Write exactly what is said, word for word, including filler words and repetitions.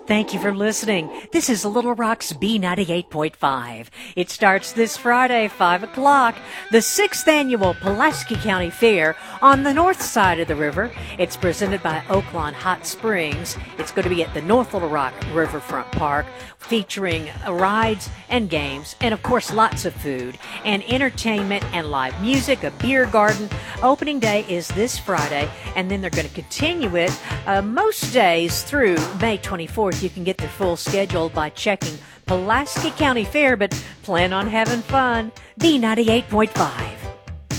Thank you for listening. This is Little Rock's B ninety-eight point five. It starts this Friday, five o'clock, the sixth Annual Pulaski County Fair on the north side of the river. It's presented by Oaklawn Hot Springs. It's going to be at the North Little Rock Riverfront Park, featuring rides and games, and of course lots of food and entertainment and live music, a beer garden. Opening day is this Friday, and then they're going to continue it uh, most days through May twenty-fourth. You can get their full schedule by checking Pulaski County Fair, but plan on having fun. B ninety-eight point five.